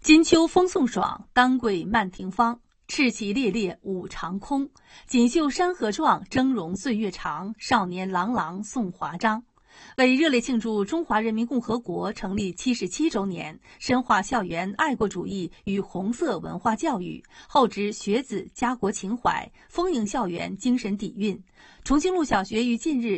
金秋风送爽，当桂漫庭芳。赤旗猎猎舞长空，锦绣山河壮，峥嵘岁月长。少年郎朗送华章。为热烈庆祝中华人民共和国成立77周年，深化校园爱国主义与红色文化教育，厚植学子家国情怀，丰盈校园精神底蕴，重庆路小学于近日